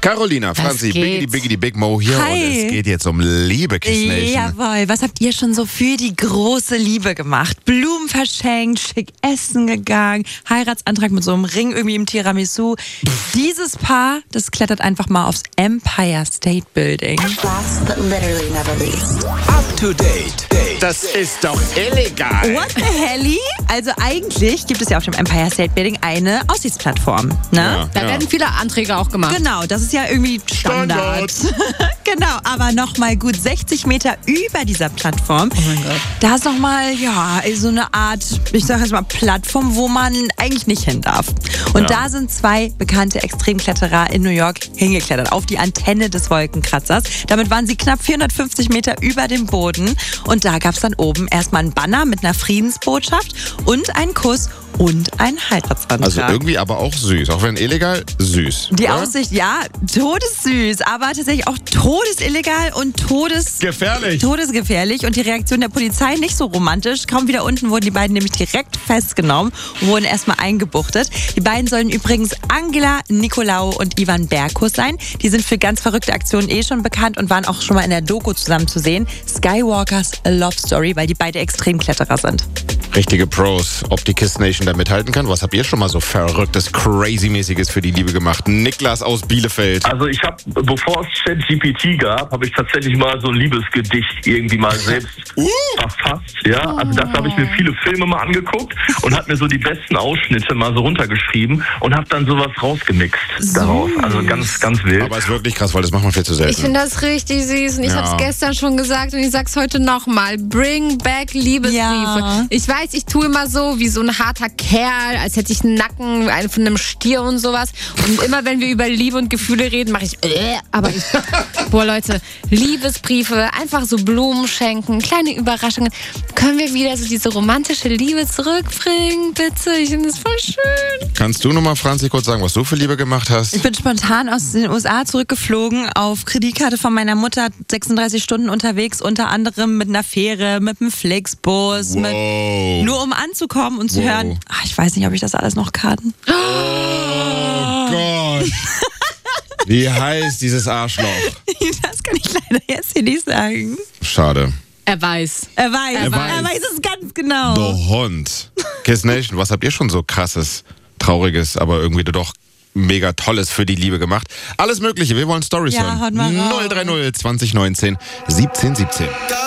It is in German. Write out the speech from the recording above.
Carolina, Franzi, Biggity Big Mo hier. Hi. Und es geht jetzt um Liebe, Kiss Nation. Jawohl, was habt ihr schon so für die große Liebe gemacht? Blumen verschenkt, schick essen gegangen, Heiratsantrag mit so einem Ring irgendwie im Tiramisu. Dieses Paar, das klettert einfach mal aufs Empire State Building. Last but literally never least. Up to date. Das ist doch illegal. What the helly? Also eigentlich gibt es ja auf dem Empire State Building eine Aussichtsplattform, ne? Da werden viele Anträge auch gemacht. Genau, das ist ja irgendwie Standard. Genau, aber nochmal gut 60 Meter über dieser Plattform. Oh mein Gott. Da ist nochmal, ja, so eine Art, ich sag jetzt mal Plattform, wo man eigentlich nicht hin darf. Und da sind zwei bekannte Extremkletterer in New York hingeklettert, auf die Antenne des Wolkenkratzers. Damit waren sie knapp 450 Meter über dem Boden. Und da gab es dann oben erstmal einen Banner mit einer Friedensbotschaft und einen Kuss und einen Heiratsantrag. Also irgendwie aber auch süß. Auch wenn illegal, süß. Die oder? Aussicht, ja, todessüß, aber tatsächlich auch todesillegal und todesgefährlich. Und die Reaktion der Polizei nicht so romantisch. Kaum wieder unten wurden die beiden nämlich direkt festgenommen und wurden erstmal eingebuchtet. Die beiden sollen übrigens Angela Nikolaou und Ivan Berkus sein. Die sind für ganz verrückte Aktionen schon bekannt und waren auch schon mal in der Doku zusammen zu sehen. Skywalkers A Love Story, weil die beide Extremkletterer sind. Richtige Pros. Ob die Kiss Nation da mithalten kann? Was habt ihr schon mal so Verrücktes, Crazy-mäßiges für die Liebe gemacht? Niklas aus Bielefeld. Also ich habe, bevor es ChatGPT gab, habe ich tatsächlich mal so ein Liebesgedicht irgendwie mal selbst verfasst. Ja, also dafür habe ich mir viele Filme mal angeguckt und habe mir so die besten Ausschnitte mal so runtergeschrieben und habe dann sowas rausgemixt daraus. Also ganz, ganz wild. Aber ist wirklich krass, weil das macht man viel zu selten. Ich finde das richtig süß und ich habe es gestern schon gesagt und ich sag's heute nochmal. Bring back Liebesbriefe. Ja. Ich weiß, ich tue immer so wie so ein harter Kerl, als hätte ich einen Nacken von einem Stier und sowas. Und immer wenn wir über Liebe und Gefühle reden, mache ich aber ich, boah Leute, Liebesbriefe, einfach so Blumen schenken, kleine Überraschungen. Können wir wieder so diese romantische Liebe zurückbringen, bitte? Ich finde das voll schön. Kannst du nochmal, Franzi, kurz sagen, was du für Liebe gemacht hast? Ich bin spontan aus den USA zurückgeflogen, auf Kreditkarte von meiner Mutter, 36 Stunden unterwegs, unter anderem mit einer Fähre, mit einem Flixbus, nur um anzukommen und zu hören, ich weiß nicht, ob ich das alles noch kann. Oh Gott. Wie heißt dieses Arschloch? Das kann ich leider jetzt hier nicht sagen. Schade. Er weiß. Er weiß es ganz genau. Du Hund. Kiss Nation, was habt ihr schon so krasses, trauriges, aber irgendwie doch mega Tolles für die Liebe gemacht? Alles Mögliche, wir wollen Storys hören. Haut mal raus. 030 2019 1717.